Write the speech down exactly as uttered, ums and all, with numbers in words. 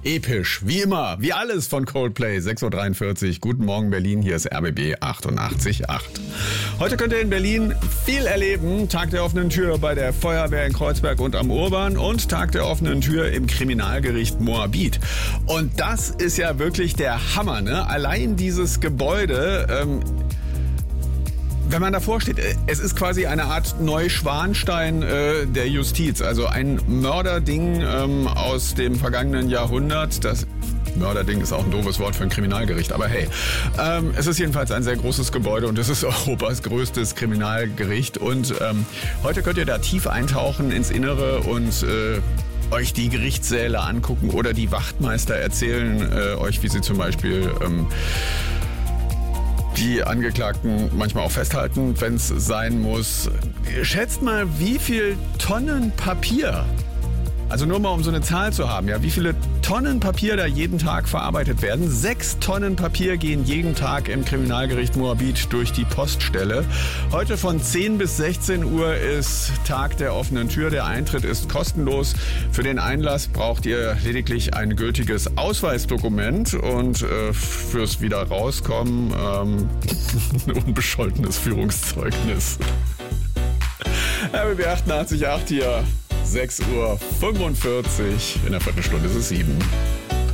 episch, wie immer, wie alles von Coldplay, sechs Uhr dreiundvierzig. Guten Morgen Berlin, hier ist R B B achtundachtzig Komma acht. Heute könnt ihr in Berlin viel erleben. Tag der offenen Tür bei der Feuerwehr in Kreuzberg und am Urban und Tag der offenen Tür im Kriminalgericht Moabit. Und das ist ja wirklich der Hammer, ne? Allein dieses Gebäude, ähm, wenn man davor steht, es ist quasi eine Art Neuschwanstein äh, der Justiz. Also ein Mörderding ähm, aus dem vergangenen Jahrhundert. Das Mörderding ist auch ein doofes Wort für ein Kriminalgericht, aber hey. Ähm, es ist jedenfalls ein sehr großes Gebäude und es ist Europas größtes Kriminalgericht. Und ähm, heute könnt ihr da tief eintauchen ins Innere und äh, euch die Gerichtssäle angucken oder die Wachtmeister erzählen äh, euch, wie sie zum Beispiel Ähm, die Angeklagten manchmal auch festhalten, wenn es sein muss. Schätzt mal, wie viel Tonnen Papier, also nur mal um so eine Zahl zu haben, ja, wie viele Tonnen Papier da jeden Tag verarbeitet werden. Sechs Tonnen Papier gehen jeden Tag im Kriminalgericht Moabit durch die Poststelle. Heute von zehn bis sechzehn Uhr ist Tag der offenen Tür. Der Eintritt ist kostenlos. Für den Einlass braucht ihr lediglich ein gültiges Ausweisdokument und äh, fürs wieder rauskommen ähm, ein unbescholtenes Führungszeugnis. R B B achtundachtzig Komma acht hier. sechs Uhr fünfundvierzig, in der Viertelstunde ist es sieben.